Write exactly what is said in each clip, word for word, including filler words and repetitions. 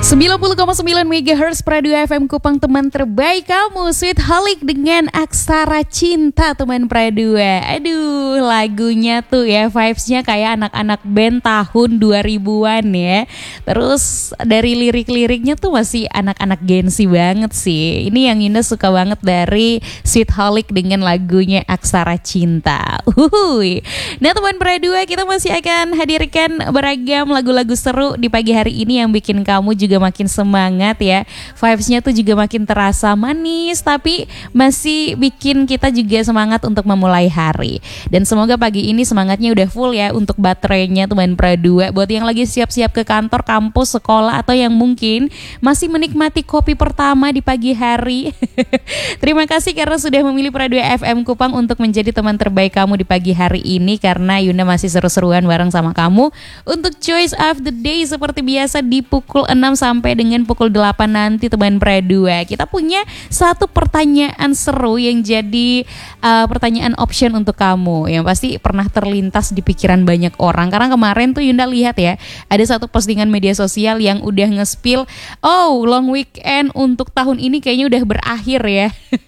sembilan puluh koma sembilan megahertz Pradu F M Kupang, teman terbaik kamu. Sweetholic dengan Aksara Cinta, teman Pradu. Aduh, lagunya tuh ya vibes-nya kayak anak-anak band tahun dua ribuan ya. Terus dari lirik-liriknya tuh masih anak-anak Gen-Z banget sih. Ini yang Yunda suka banget dari Sweetholic dengan lagunya Aksara Cinta. Uhuy. Nah, teman Pradu, kita masih akan hadirkan beragam lagu-lagu seru di pagi hari ini yang bikin kamu juga makin semangat ya. Vibes-nya tuh juga makin terasa manis, tapi masih bikin kita juga semangat untuk memulai hari. Dan semoga pagi ini semangatnya udah full ya untuk baterainya, teman Pradua. Buat yang lagi siap-siap ke kantor, kampus, sekolah, atau yang mungkin masih menikmati kopi pertama di pagi hari. Terima kasih karena sudah memilih Pradua F M Kupang untuk menjadi teman terbaik kamu di pagi hari ini. Karena Yunda masih seru-seruan bareng sama kamu untuk Choice of the Day seperti biasa di pukul enam sampai dengan pukul delapan nanti, teman Pradua. Kita punya satu pertanyaan seru yang jadi uh, pertanyaan option untuk kamu, yang pasti pernah terlintas di pikiran banyak orang. Karena kemarin tuh Yunda lihat ya, ada satu postingan media sosial yang udah nge-spill, oh long weekend untuk tahun ini kayaknya udah berakhir ya.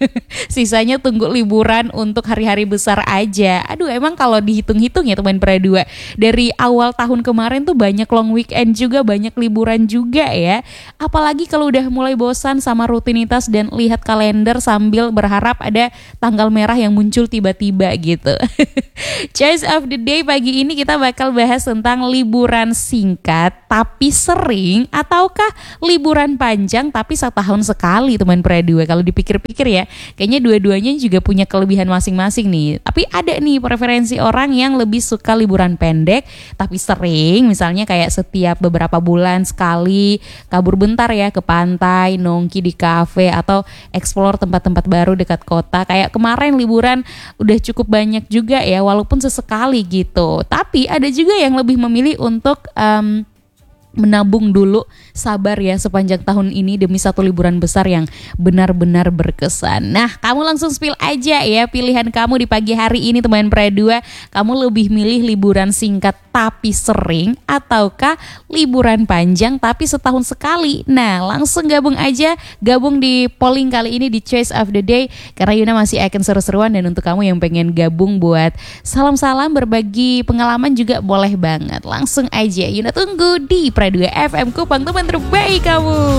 Sisanya tunggu liburan untuk hari-hari besar aja. Aduh, emang kalau dihitung-hitung ya teman Pradua, dari awal tahun kemarin tuh banyak long weekend juga, banyak liburan juga ya. Apalagi kalau udah mulai bosan sama rutinitas dan lihat kalender sambil berharap ada tanggal merah yang muncul tiba-tiba gitu. Choice of the Day pagi ini kita bakal bahas tentang liburan singkat tapi sering, ataukah liburan panjang tapi setahun sekali, teman Pradua. Kalau dipikir-pikir ya, kayaknya dua-duanya juga punya kelebihan masing-masing nih. Tapi ada nih preferensi orang yang lebih suka liburan pendek tapi sering, misalnya kayak setiap beberapa bulan sekali kabur bentar ya ke pantai, nongki di kafe, atau explore tempat-tempat baru dekat kota. Kayak kemarin liburan udah cukup banyak juga ya, walaupun sesekali gitu. Tapi ada juga yang lebih memilih untuk um, menabung dulu, sabar ya sepanjang tahun ini demi satu liburan besar yang benar-benar berkesan. Nah, kamu langsung spill aja ya pilihan kamu di pagi hari ini, teman Pradua. Kamu lebih milih liburan singkat tapi sering, ataukah liburan panjang tapi setahun sekali? Nah, langsung gabung aja, gabung di polling kali ini di Choice of the Day, karena Yuna masih akan seru-seruan. Dan untuk kamu yang pengen gabung buat salam-salam, berbagi pengalaman juga boleh banget. Langsung aja Yuna tunggu di Pradua F M Kupang, teman terbaik kamu.